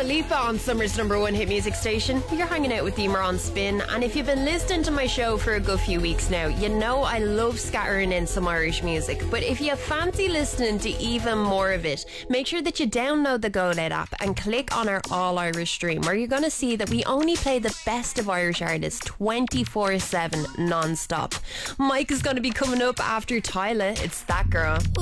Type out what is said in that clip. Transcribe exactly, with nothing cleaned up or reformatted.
Lipa on Summer's number one hit music station. You're hanging out with Emer on Spin, and if you've been listening to my show for a good few weeks now, you know I love scattering in some Irish music. But if you fancy listening to even more of it, make sure that you download the Go Loud app and click on our All Irish stream, where you're going to see that we only play the best of Irish artists twenty-four seven non-stop. Mike is going to be coming up after Tyla. It's That Girl.